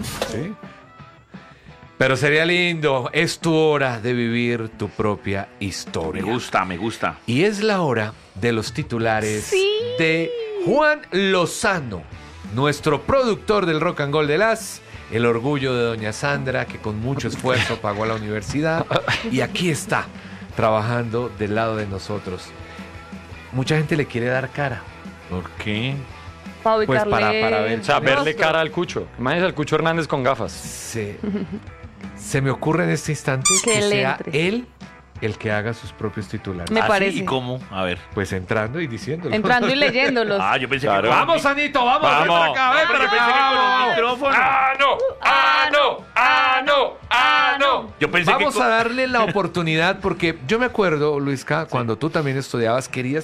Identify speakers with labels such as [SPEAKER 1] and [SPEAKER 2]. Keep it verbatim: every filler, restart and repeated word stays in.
[SPEAKER 1] ¿Sí? Pero sería lindo, es tu hora de vivir tu propia historia.
[SPEAKER 2] Me gusta, me gusta.
[SPEAKER 1] Y es la hora de los titulares
[SPEAKER 3] Sí.
[SPEAKER 1] de Juan Lozano, nuestro productor del Rock and Gold de las, el orgullo de doña Sandra, que con mucho esfuerzo pagó la universidad y aquí está, trabajando del lado de nosotros. Mucha gente le quiere dar cara.
[SPEAKER 2] ¿Por qué?
[SPEAKER 3] Para
[SPEAKER 1] Pues
[SPEAKER 3] ubicarle
[SPEAKER 1] para- para ver.
[SPEAKER 4] O sea, verle
[SPEAKER 3] rostro.
[SPEAKER 4] cara al Cucho. Imagínese al Cucho Hernández con gafas.
[SPEAKER 1] Se, se me ocurre en este instante
[SPEAKER 3] Que
[SPEAKER 1] que
[SPEAKER 3] le
[SPEAKER 1] sea
[SPEAKER 3] entre.
[SPEAKER 1] él el que haga sus propios titulares.
[SPEAKER 3] Me
[SPEAKER 2] ¿Ah, sí?
[SPEAKER 3] parece.
[SPEAKER 2] ¿Y cómo? A ver.
[SPEAKER 1] Pues entrando y diciéndolo.
[SPEAKER 3] Entrando y leyéndolos.
[SPEAKER 2] Ah, yo pensé
[SPEAKER 4] Claro.
[SPEAKER 2] que...
[SPEAKER 1] Vamos, Anito, vamos, ven
[SPEAKER 4] Vamos.
[SPEAKER 1] para acá, ven
[SPEAKER 2] No,
[SPEAKER 1] para
[SPEAKER 2] yo pensé que
[SPEAKER 1] acá,
[SPEAKER 2] con los
[SPEAKER 1] vamos.
[SPEAKER 2] micrófonos.
[SPEAKER 1] ¡Ah, no! ¡Ah, no! ¡Ah, no! ¡Ah, no!
[SPEAKER 2] Yo pensé
[SPEAKER 1] Vamos
[SPEAKER 2] que...
[SPEAKER 1] a darle la oportunidad porque yo me acuerdo, Luisca, cuando tú también estudiabas, querías